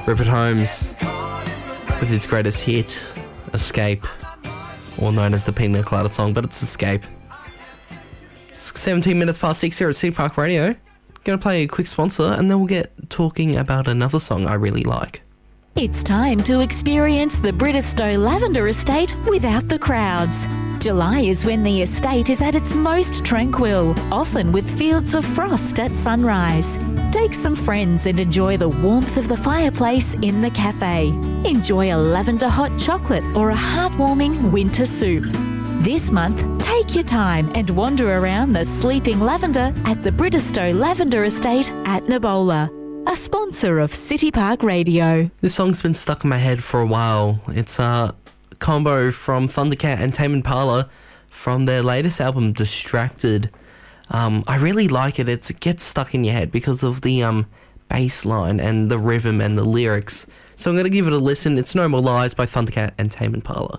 Rupert Holmes with his greatest hit, Escape, or known as the Pina Colada song, but it's Escape. It's 17 minutes past 6 here at City Park Radio. Going to play a quick sponsor and then we'll get talking about another song I really like. It's time to experience the Bridestow Lavender Estate without the crowds. July is when the estate is at its most tranquil, often with fields of frost at sunrise. Take some friends and enjoy the warmth of the fireplace in the cafe. Enjoy a lavender hot chocolate or a heartwarming winter soup. This month, take your time and wander around the sleeping lavender at the Bridestow Lavender Estate at Nabola, a sponsor of City Park Radio. This song's been stuck in my head for a while. It's a combo from Thundercat and Tame Impala from their latest album, Distracted. I really like it. It gets stuck in your head because of the bass line and the rhythm and the lyrics. So I'm going to give it a listen. It's No More Lies by Thundercat and Tame Impala.